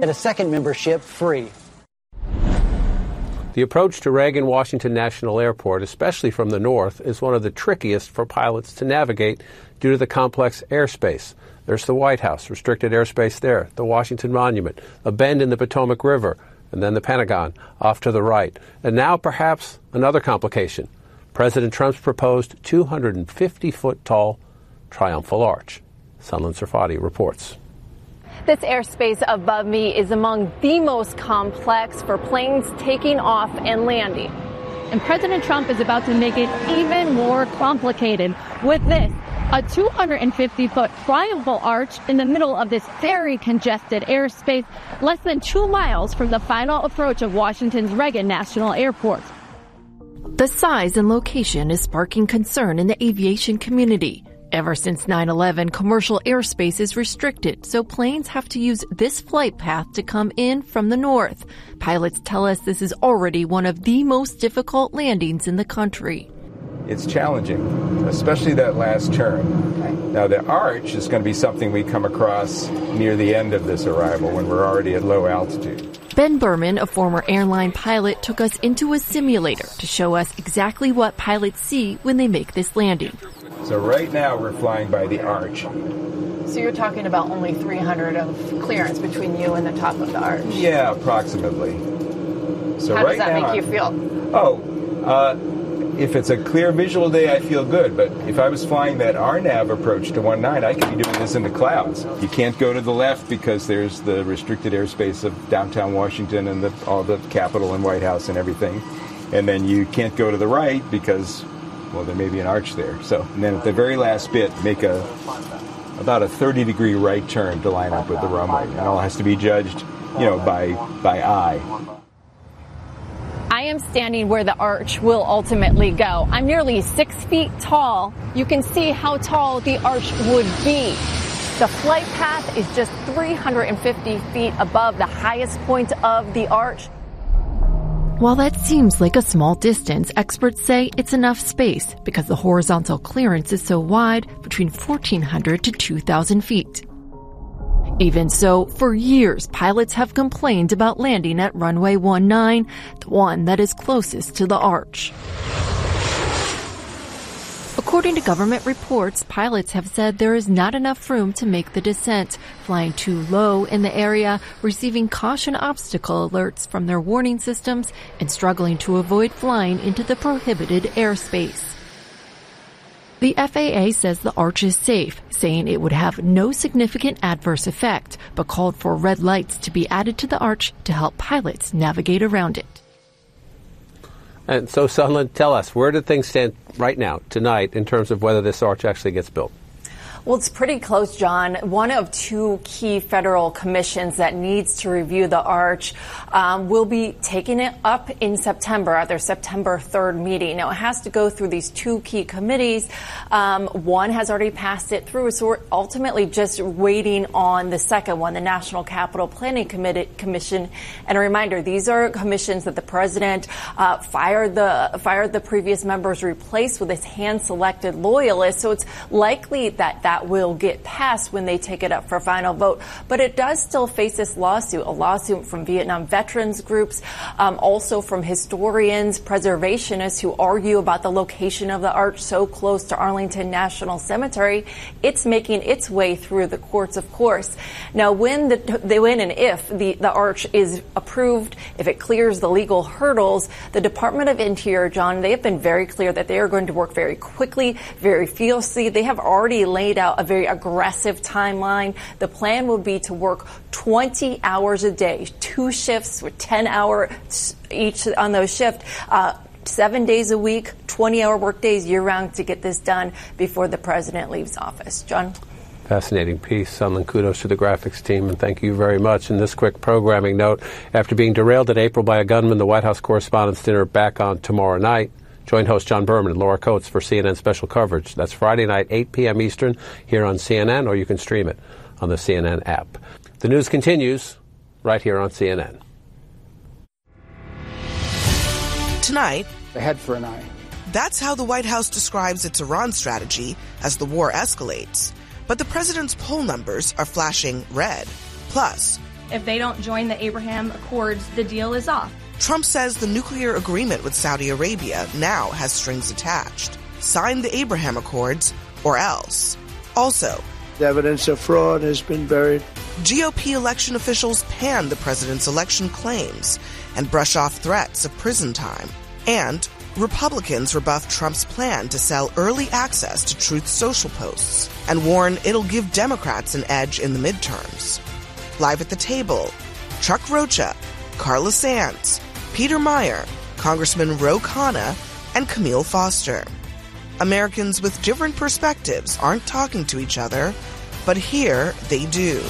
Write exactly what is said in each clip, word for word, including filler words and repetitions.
a second membership free. The approach to Reagan-Washington National Airport, especially from the north, is one of the trickiest for pilots to navigate due to the complex airspace. There's the White House, restricted airspace there, the Washington Monument, a bend in the Potomac River, and then the Pentagon off to the right. And now perhaps another complication. President Trump's proposed two hundred fifty foot tall Triumphal Arch. Sunlen Serfati reports. This airspace above me is among the most complex for planes taking off and landing. And President Trump is about to make it even more complicated with this, a two hundred fifty foot triumphal arch in the middle of this very congested airspace, less than two miles from the final approach of Washington's Reagan National Airport. The size and location is sparking concern in the aviation community. Ever since nine eleven, commercial airspace is restricted, so planes have to use this flight path to come in from the north. Pilots tell us this is already one of the most difficult landings in the country. It's challenging, especially that last turn. Now, the arch is going to be something we come across near the end of this arrival when we're already at low altitude. Ben Berman, a former airline pilot, took us into a simulator to show us exactly what pilots see when they make this landing. So right now we're flying by the arch. So you're talking about only three hundred of clearance between you and the top of the arch? Yeah, approximately. So How right does that now, make you feel? Oh, uh, if it's a clear visual day, I feel good. But if I was flying that R NAV approach to one nine, I could be doing this in the clouds. You can't go to the left because there's the restricted airspace of downtown Washington and the, all the Capitol and White House and everything. And then you can't go to the right because, well, there may be an arch there. So, and then at the very last bit, make a about a thirty degree right turn to line up with the runway. And all has to be judged, you know, by by eye. I am standing where the arch will ultimately go. I'm nearly six feet tall. You can see how tall the arch would be. The flight path is just three hundred fifty feet above the highest point of the arch. While that seems like a small distance, experts say it's enough space because the horizontal clearance is so wide, between fourteen hundred to two thousand feet. Even so, for years, pilots have complained about landing at runway one nine, the one that is closest to the arch. According to government reports, pilots have said there is not enough room to make the descent, flying too low in the area, receiving caution obstacle alerts from their warning systems, and struggling to avoid flying into the prohibited airspace. The F A A says the arch is safe, saying it would have no significant adverse effect, but called for red lights to be added to the arch to help pilots navigate around it. And so, Sunlen, tell us, where do things stand right now, tonight, in terms of whether this arch actually gets built? Well, it's pretty close, John. One of two key federal commissions that needs to review the arch um, will be taking it up in September at their September third meeting. Now, it has to go through these two key committees. Um, one has already passed it through, so we're ultimately just waiting on the second one, the National Capital Planning Commission. And a reminder, these are commissions that the president uh, fired the fired the previous members, replaced with his hand-selected loyalists. So it's likely that that That will get passed when they take it up for final vote. But it does still face this lawsuit, a lawsuit from Vietnam veterans groups, um, also from historians, preservationists who argue about the location of the arch so close to Arlington National Cemetery. It's making its way through the courts, of course. Now, when the, they when and if the, the arch is approved, if it clears the legal hurdles, the Department of Interior, John, they have been very clear that they are going to work very quickly, very fiercely. They have already laid out a very aggressive timeline. The plan will be to work twenty hours a day, two shifts with ten hours each on those shifts, uh, seven days a week, twenty hour work days year round to get this done before the president leaves office. John? Fascinating piece. Sunlen, kudos to the graphics team, and thank you very much. And this quick programming note, after being derailed in April by a gunman, the White House Correspondents' Dinner back on tomorrow night. Join host John Berman and Laura Coates for C N N special coverage. That's Friday night, eight p.m. Eastern, here on C N N, or you can stream it on the C N N app. The news continues right here on C N N. Tonight, A head for an eye. That's how the White House describes its Iran strategy as the war escalates. But the president's poll numbers are flashing red. Plus, If they don't join the Abraham Accords, the deal is off. Trump says the nuclear agreement with Saudi Arabia now has strings attached. Sign the Abraham Accords or else. Also, the evidence of fraud has been buried. G O P election officials pan the president's election claims and brush off threats of prison time. And Republicans rebuff Trump's plan to sell early access to Truth Social posts and warn it'll give Democrats an edge in the midterms. Live at the table, Chuck Rocha, Carla Sands, Peter Meyer, Congressman Ro Khanna, and Camille Foster. Americans with different perspectives aren't talking to each other, but here they do.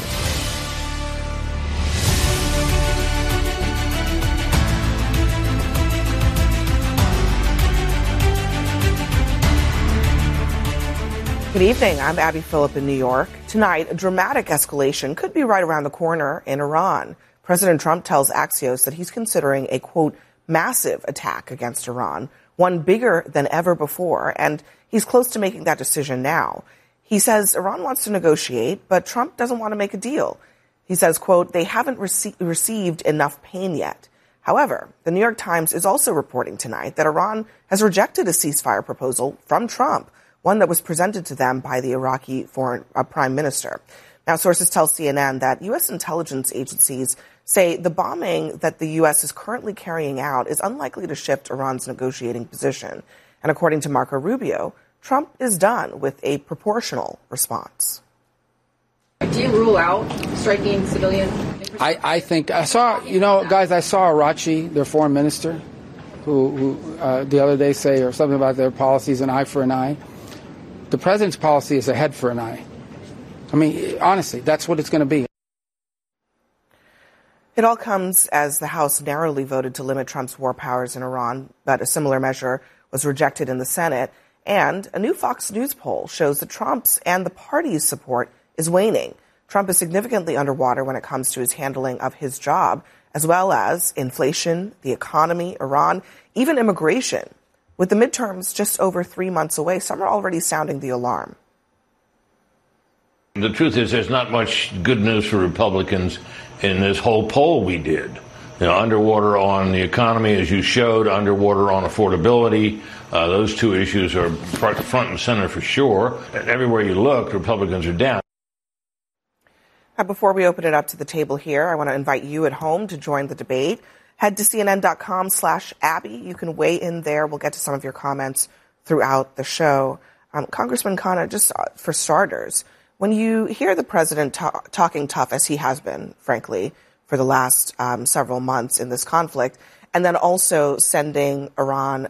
Good evening. I'm Abby Phillip in New York. Tonight, a dramatic escalation could be right around the corner in Iran. President Trump tells Axios that he's considering a, quote, massive attack against Iran, one bigger than ever before, and he's close to making that decision now. He says Iran wants to negotiate, but Trump doesn't want to make a deal. He says, quote, they haven't rece- received enough pain yet. However, the New York Times is also reporting tonight that Iran has rejected a ceasefire proposal from Trump, one that was presented to them by the Iraqi foreign uh, prime minister. Now, sources tell C N N that U S intelligence agencies say the bombing that the U S is currently carrying out is unlikely to shift Iran's negotiating position. And according to Marco Rubio, Trump is done with a proportional response. Do you rule out striking civilian? I, I think I saw, you know, guys, I saw Arachi, their foreign minister, who, who uh, the other day say or something about their policies, an eye for an eye. The president's policy is a head for an eye. I mean, honestly, that's what it's going to be. It all comes as the House narrowly voted to limit Trump's war powers in Iran, but a similar measure was rejected in the Senate. And a new Fox News poll shows that Trump's and the party's support is waning. Trump is significantly underwater when it comes to his handling of his job, as well as inflation, the economy, Iran, even immigration. With the midterms just over three months away, some are already sounding the alarm. The truth is there's not much good news for Republicans in this whole poll we did. You know, underwater on the economy, as you showed, underwater on affordability. Uh, those two issues are front and center for sure. And everywhere you look, Republicans are down. Now, before we open it up to the table here, I want to invite you at home to join the debate. Head to cnn.com slash Abby. You can weigh in there. We'll get to some of your comments throughout the show. Um, Congressman Khanna, just for starters, when you hear the president ta- talking tough, as he has been, frankly, for the last um, several months in this conflict, and then also sending Iran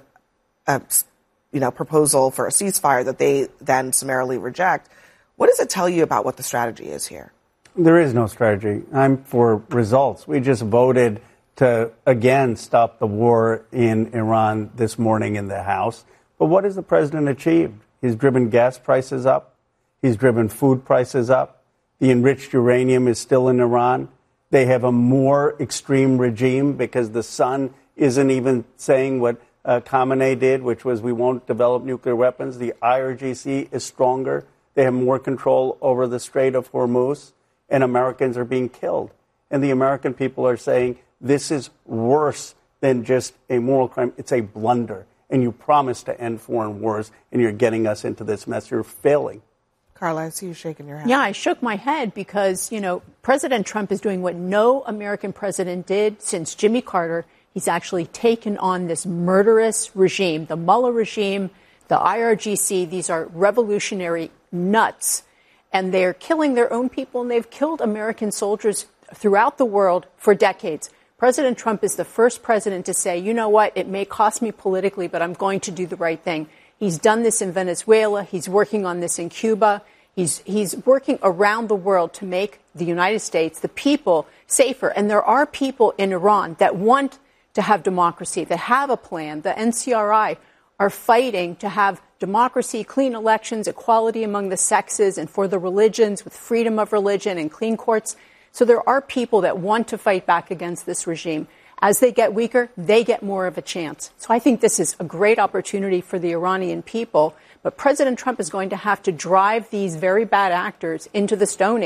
a you know, proposal for a ceasefire that they then summarily reject, what does it tell you about what the strategy is here? There is no strategy. I'm for results. We just voted to, again, stop the war in Iran this morning in the House. But what has the president achieved? He's driven gas prices up. He's driven food prices up. The enriched uranium is still in Iran. They have a more extreme regime because the sun isn't even saying what uh, Khamenei did, which was we won't develop nuclear weapons. The I R G C is stronger. They have more control over the Strait of Hormuz, and Americans are being killed. And the American people are saying this is worse than just a moral crime. It's a blunder. And you promised to end foreign wars, and you're getting us into this mess. You're failing. Carla, I see you shaking your head. Yeah, I shook my head because, you know, President Trump is doing what no American president did since Jimmy Carter. He's actually taken on this murderous regime, the Mullah regime, the I R G C. These are revolutionary nuts, and they're killing their own people, and they've killed American soldiers throughout the world for decades. President Trump is the first president to say, you know what, it may cost me politically, but I'm going to do the right thing. He's done this in Venezuela. He's working on this in Cuba. He's he's working around the world to make the United States, the people, safer. And there are people in Iran that want to have democracy, that have a plan. The N C R I are fighting to have democracy, clean elections, equality among the sexes, and for the religions with freedom of religion and clean courts. So there are people that want to fight back against this regime. As they get weaker, they get more of a chance. So I think this is a great opportunity for the Iranian people. But President Trump is going to have to drive these very bad actors into the Stone Age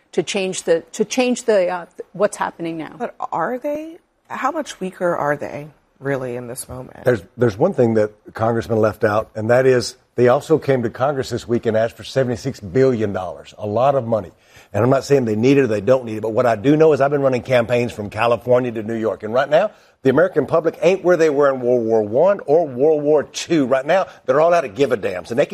to change the to change the uh, what's happening now. But are they? How much weaker are they really in this moment? There's there's one thing that Congressman left out, and that is they also came to Congress this week and asked for seventy-six billion dollars, a lot of money. And I'm not saying they need it or they don't need it, but what I do know is I've been running campaigns from California to New York, and right now the American public ain't where they were in World War One or World War Two. Right now, they're all out of give-a-dams, and they can